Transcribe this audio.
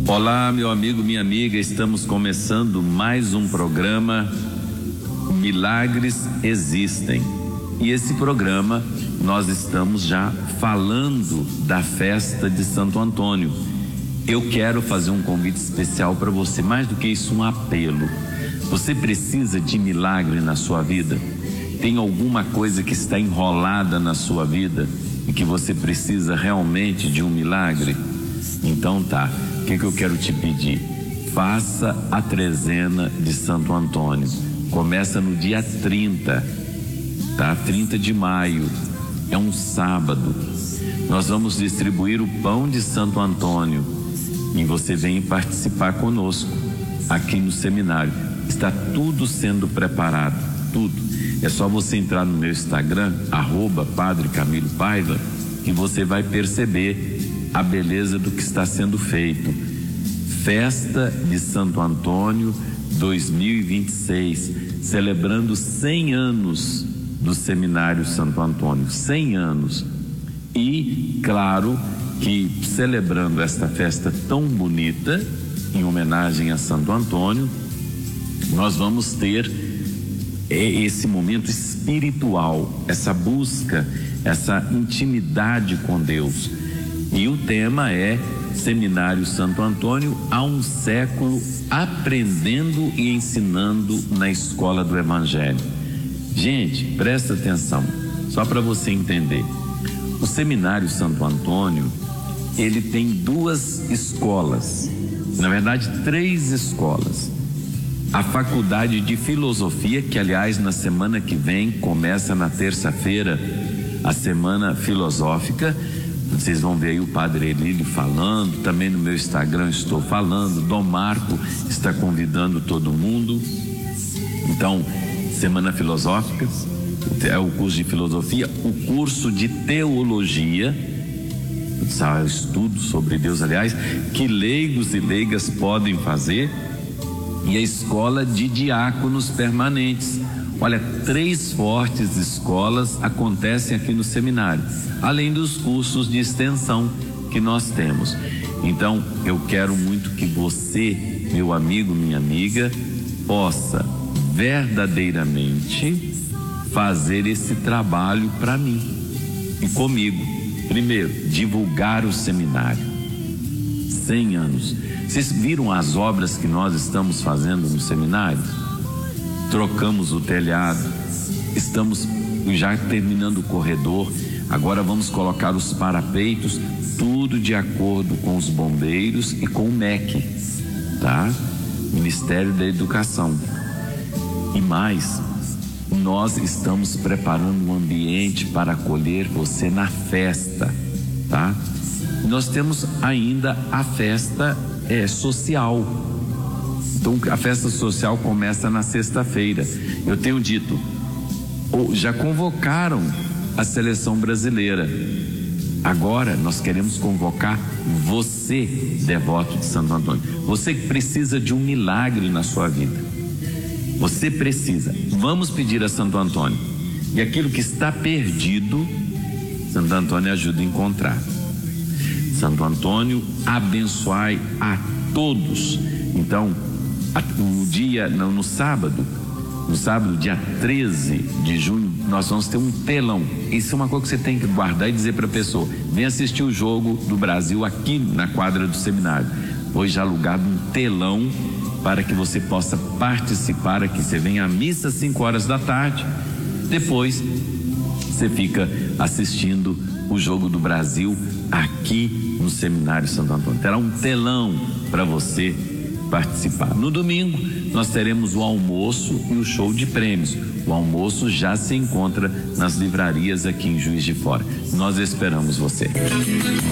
Olá, meu amigo, minha amiga, estamos começando mais um programa Milagres Existem. E esse programa nós estamos já falando da festa de Santo Antônio. Eu quero fazer um convite especial para você, mais do que isso, um apelo. Você precisa de milagre na sua vida? Tem alguma coisa que está enrolada na sua vida e que você precisa realmente de um milagre? Então tá, o que eu quero te pedir? Faça a trezena de Santo Antônio. Começa no dia 30, tá? 30 de maio, é um sábado. Nós vamos distribuir o pão de Santo Antônio e você vem participar conosco aqui no seminário. Está tudo sendo preparado, tudo. É só você entrar no meu Instagram, @Padre Camilo Paiva, que você vai perceber a beleza do que está sendo feito. Festa de Santo Antônio 2026, celebrando 100 anos do Seminário Santo Antônio, 100 anos. E claro que celebrando esta festa tão bonita, em homenagem a Santo Antônio, nós vamos ter esse momento espiritual, essa busca, essa intimidade com Deus. E o tema é Seminário Santo Antônio há um século, aprendendo e ensinando na escola do Evangelho. Gente, presta atenção, só para você entender. O Seminário Santo Antônio, ele tem duas escolas, na verdade 3 escolas. A Faculdade de Filosofia, que aliás na semana que vem, começa na terça-feira, a Semana Filosófica. Vocês vão ver aí o Padre Elílio falando, também no meu Instagram estou falando, Dom Marco está convidando todo mundo. Então, Semana Filosófica, é o curso de Filosofia, o curso de Teologia, estudo sobre Deus, aliás, que leigos e leigas podem fazer, e a Escola de Diáconos Permanentes. Olha, 3 fortes escolas acontecem aqui no seminário, além dos cursos de extensão que nós temos. Então, eu quero muito que você, meu amigo, minha amiga, possa verdadeiramente fazer esse trabalho para mim e comigo. Primeiro, divulgar o seminário. 100 anos. Vocês viram as obras que nós estamos fazendo no seminário? Trocamos o telhado, estamos já terminando o corredor, agora vamos colocar os parapeitos, tudo de acordo com os bombeiros e com o MEC, tá? Ministério da Educação. E mais, nós estamos preparando um ambiente para acolher você na festa, tá? Nós temos ainda a festa social. Então a festa social começa na sexta-feira. Eu tenho dito, já convocaram a seleção brasileira. Agora nós queremos convocar você, devoto de Santo Antônio. Você que precisa de um milagre na sua vida. Você precisa. Vamos pedir a Santo Antônio. E aquilo que está perdido, Santo Antônio ajuda a encontrar. Santo Antônio, abençoai a todos. Então, no sábado, dia 13 de junho, nós vamos ter um telão. Isso é uma coisa que você tem que guardar e dizer para a pessoa: vem assistir o jogo do Brasil aqui na quadra do seminário. Foi já alugado um telão para que você possa participar aqui. Você vem à missa às 5 horas da tarde, depois você fica assistindo o jogo do Brasil aqui no Seminário Santo Antônio. Terá um telão para você participar. No domingo nós teremos o almoço e o show de prêmios. O almoço já se encontra nas livrarias aqui em Juiz de Fora. Nós esperamos você.